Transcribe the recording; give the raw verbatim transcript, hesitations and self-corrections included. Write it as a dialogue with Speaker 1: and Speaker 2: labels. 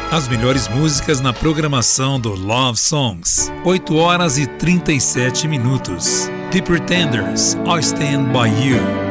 Speaker 1: As melhores músicas na programação do Love Songs. oito horas e trinta e sete minutos. The Pretenders, I'll Stand By You.